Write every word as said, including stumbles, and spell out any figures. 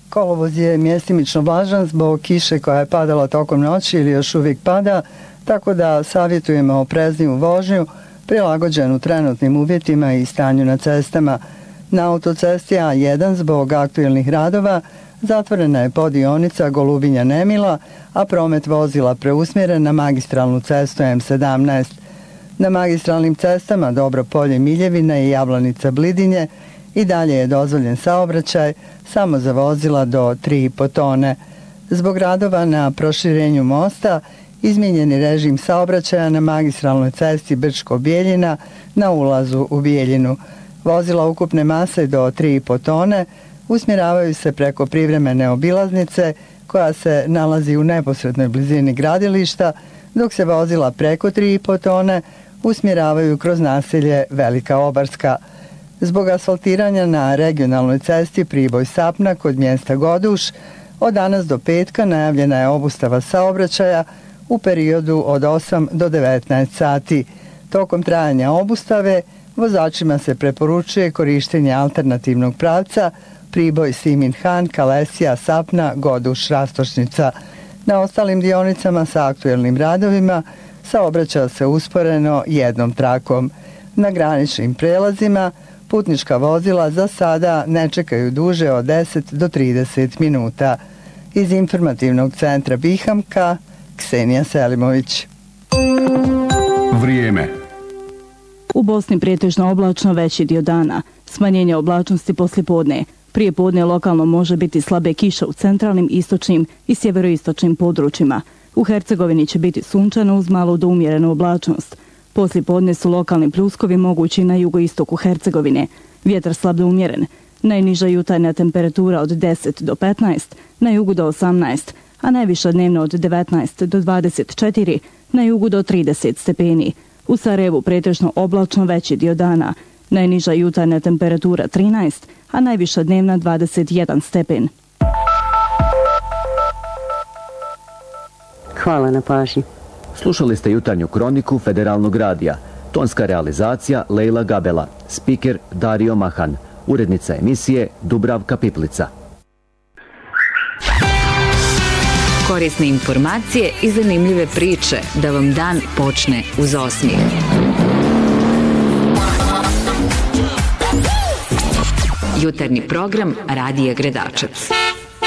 Kolovoz je mjestimično vlažan zbog kiše koja je padala tokom noći ili još uvijek pada, tako da savjetujemo oprezniju vožnju prilagođenu trenutnim uvjetima i stanju na cestama. Na autocesti A jedan zbog aktuelnih radova zatvorena je podionica Golubinja-Nemila, a promet vozila preusmjeren na magistralnu cestu M sedamnaest. Na magistralnim cestama Dobro Polje-Miljevina i Javlanica-Blidinje i dalje je dozvoljen saobraćaj samo za vozila do tri i po tone. Zbog radova na proširenju mosta izmijenjeni režim saobraćaja na magistralnoj cesti Brčko-Bijeljina na ulazu u Bijeljinu. Vozila ukupne mase do tri i po tone usmjeravaju se preko privremene obilaznice koja se nalazi u neposrednoj blizini gradilišta, dok se vozila preko tri i po tone usmjeravaju kroz naselje Velika Obarska. Zbog asfaltiranja na regionalnoj cesti Priboj-Sapna kod mjesta Goduš, od danas do petka najavljena je obustava saobraćaja u periodu od osam do devetnaest sati. Tokom trajanja obustave vozačima se preporučuje korištenje alternativnog pravca Priboj-Simin-Han, Kalesija-Sapna, Goduš-Rastošnica. Na ostalim dionicama sa aktuelnim radovima saobraća se usporeno jednom trakom. Na graničnim prelazima putnička vozila za sada ne čekaju duže od deset do trideset minuta. Iz informativnog centra Bihamka, Ksenija Selimović. Vrijeme. U Bosni pretežno oblačno veći dio dana. Smanjenje oblačnosti poslijepodne. Prije podne lokalno može biti slabe kiša u centralnim, istočnim i sjeveroistočnim područjima. U Hercegovini će biti sunčano uz malu do umjerenu oblačnost. Poslijepodne su lokalni pljuskovi mogući na jugoistoku Hercegovine. Vjetar slab do umjeren. Najniža jutarnja temperatura od deset do petnaest, na jugu do osamnaest, a najviša dnevna od devetnaest do dvadeset četiri, na jugu do trideset stepeni. U Sarajevu pretežno oblačno veći dio dana. Najniža jutarnja temperatura trinaest, a najviša dnevna dvadeset jedan stepen. Hvala na pažnji. Slušali ste jutarnju kroniku Federalnog radija. Tonska realizacija Lejla Gabela. Spiker Dario Mahan. Urednica emisije Dubravka Piplica. Korisne informacije i zanimljive priče da vam dan počne uz osmijeh. Jutarnji program Radija Gredačac.